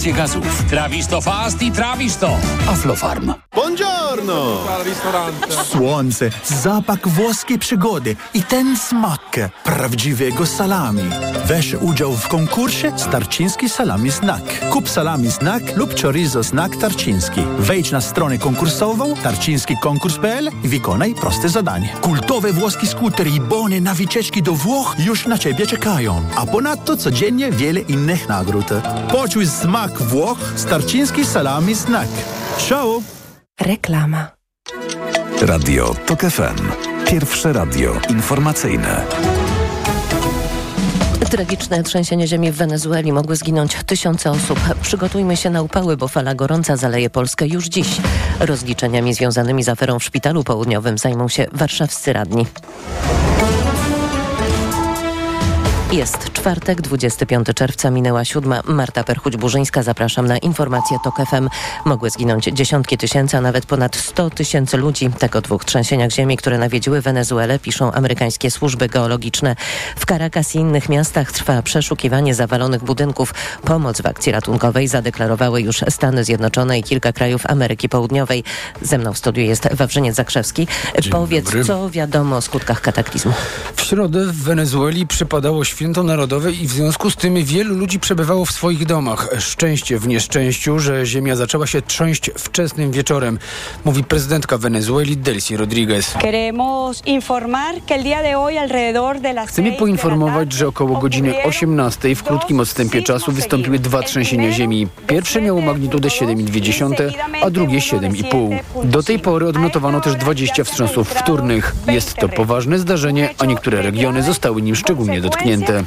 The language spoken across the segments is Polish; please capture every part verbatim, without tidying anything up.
gazów. Trawisto Fast i Trawisto. Aflofarm. Buongiorno! Słońce, zapach włoskiej przygody i ten smak prawdziwego salami. Weź udział w konkursie Starczyński Salami Snack. Kup salami Snack lub chorizo Snack Tarczyński. Wejdź na stronę konkursową tarczyński konkurs kropka p l i wykonaj proste zadanie. Kultowe włoskie skutery i bony na wycieczki do Włoch już na Ciebie czekają. A ponadto codziennie wiele innych nagród. Poczuj smak Włoch z Tarczyński Salami Snack. Ciao! Reklama. Radio Tok F M. Pierwsze radio informacyjne. Tragiczne trzęsienie ziemi w Wenezueli. Mogły zginąć tysiące osób. Przygotujmy się na upały, bo fala gorąca zaleje Polskę już dziś. Rozliczeniami związanymi z aferą w Szpitalu Południowym zajmą się warszawscy radni. Jest czwartek, dwudziestego piątego czerwca, minęła siódma. Marta Perchuć-Burzyńska, zapraszam na informacje Tok F M. Mogły zginąć dziesiątki tysięcy, a nawet ponad sto tysięcy ludzi. Tak o dwóch trzęsieniach ziemi, które nawiedziły Wenezuelę, piszą amerykańskie służby geologiczne. W Caracas i innych miastach trwa przeszukiwanie zawalonych budynków. Pomoc w akcji ratunkowej zadeklarowały już Stany Zjednoczone i kilka krajów Ameryki Południowej. Ze mną w studiu jest Wawrzyniec Zakrzewski. Dzień Powiedz, dobry. co wiadomo o skutkach kataklizmu? W środę w Wenezueli przypadało Święto Narodowe i w związku z tym wielu ludzi przebywało w swoich domach. Szczęście w nieszczęściu, że ziemia zaczęła się trząść wczesnym wieczorem, mówi prezydentka Wenezueli Delcy Rodriguez. Chcemy poinformować, że około godziny osiemnastej w krótkim odstępie czasu wystąpiły dwa trzęsienia ziemi. Pierwsze miało magnitudę siedem przecinek dwa, a drugie siedem przecinek pięć. Do tej pory odnotowano też dwadzieścia wstrząsów wtórnych. Jest to poważne zdarzenie, a niektóre regiony zostały nim szczególnie dotknięte.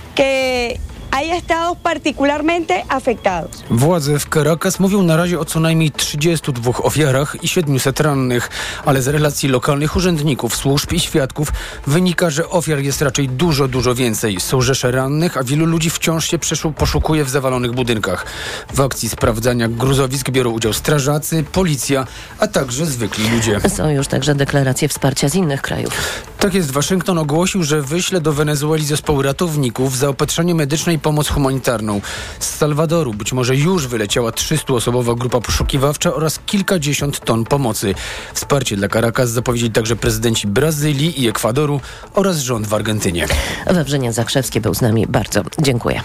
Hay estados particularmente afectados. Władze w Caracas mówią na razie o co najmniej trzydziestu dwóch ofiarach i siedmiuset rannych, ale z relacji lokalnych urzędników, służb i świadków wynika, że ofiar jest raczej dużo, dużo więcej. Są rzesze rannych, a wielu ludzi wciąż się przeszu- poszukuje w zawalonych budynkach. W akcji sprawdzania gruzowisk biorą udział strażacy, policja, a także zwykli ludzie. Są już także deklaracje wsparcia z innych krajów. Tak jest, Waszyngton ogłosił, że wyśle do Wenezueli zespoł ratowników, zaopatrzenie medyczne i pomoc humanitarną. Z Salwadoru być może już wyleciała trzystuosobowa grupa poszukiwawcza oraz kilkadziesiąt ton pomocy. Wsparcie dla Caracas zapowiedzieli także prezydenci Brazylii i Ekwadoru oraz rząd w Argentynie. Wawrzyniec Zakrzewski był z nami. Bardzo dziękuję.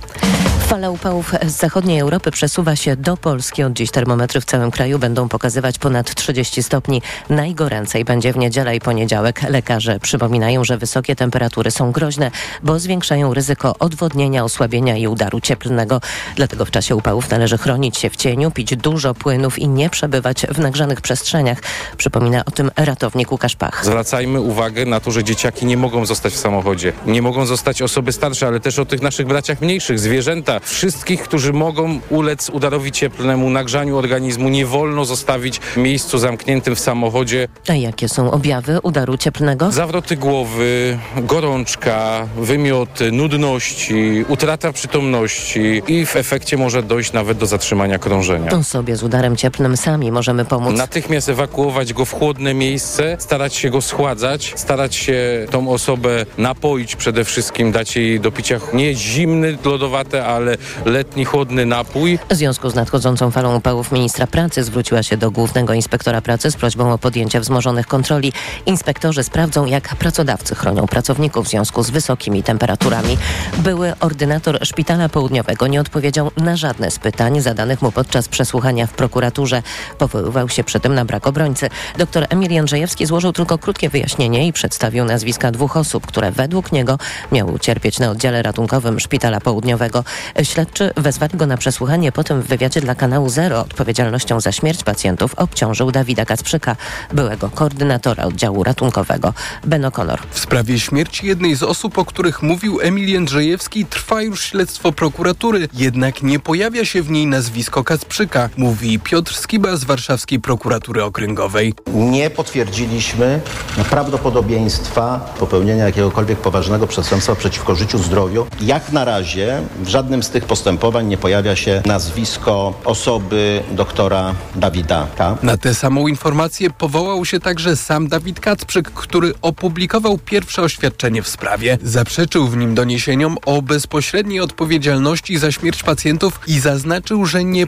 Fala upałów z zachodniej Europy przesuwa się do Polski. Od dziś termometry w całym kraju będą pokazywać ponad trzydzieści stopni. Najgoręcej będzie w niedzielę i poniedziałek. Lekarze przypominają, że wysokie temperatury są groźne, bo zwiększają ryzyko odwodnienia, osłabienia i udaru cieplnego. Dlatego w czasie upałów należy chronić się w cieniu, pić dużo płynów i nie przebywać w nagrzanych przestrzeniach. Przypomina o tym ratownik Łukasz Pach. Zwracajmy uwagę na to, że dzieciaki nie mogą zostać w samochodzie. Nie mogą zostać osoby starsze, ale też o tych naszych braciach mniejszych, zwierzęta. Wszystkich, którzy mogą ulec udarowi cieplnemu, nagrzaniu organizmu, nie wolno zostawić w miejscu zamkniętym w samochodzie. A jakie są objawy udaru cieplnego? Zawroty głowy, gorączka, wymioty, nudności, utrata przytomności i w efekcie może dojść nawet do zatrzymania krążenia. Osobie z udarem cieplnym sami możemy pomóc. Natychmiast ewakuować go w chłodne miejsce, starać się go schładzać, starać się tą osobę napoić przede wszystkim, dać jej do picia nie zimny, lodowate, ale letni, chłodny napój. W związku z nadchodzącą falą upałów ministra pracy zwróciła się do głównego inspektora pracy z prośbą o podjęcie wzmożonych kontroli. Inspektorzy sprawdzą, jak pracodawcy chronią pracowników w związku z wysokimi temperaturami. Były ordynator Szpitala Południowego nie odpowiedział na żadne z pytań zadanych mu podczas przesłuchania w prokuraturze. Powoływał się przy tym na brak obrońcy. Doktor Emil Jędrzejewski złożył tylko krótkie wyjaśnienie i przedstawił nazwiska dwóch osób, które według niego miały ucierpieć na oddziale ratunkowym Szpitala Południowego. Śledczy wezwali go na przesłuchanie. Potem w wywiadzie dla kanału Zero odpowiedzialnością za śmierć pacjentów obciążył Dawida Kacprzyka, byłego koordynatora oddziału ratunkowego. Ben O'Connor. W sprawie śmierci jednej z osób, o których mówił Emil Jędrzejewski, trwa już śledztwo prokuratury. Jednak nie pojawia się w niej nazwisko Kacprzyka, mówi Piotr Skiba z Warszawskiej Prokuratury Okręgowej. Nie potwierdziliśmy prawdopodobieństwa popełnienia jakiegokolwiek poważnego przestępstwa przeciwko życiu, zdrowiu. Jak na razie w żadnym żadnym z tych postępowań nie pojawia się nazwisko osoby doktora Dawida K. Na tę samą informację powołał się także sam Dawid Kacprzyk, który opublikował pierwsze oświadczenie w sprawie. Zaprzeczył w nim doniesieniom o bezpośredniej odpowiedzialności za śmierć pacjentów i zaznaczył, że nie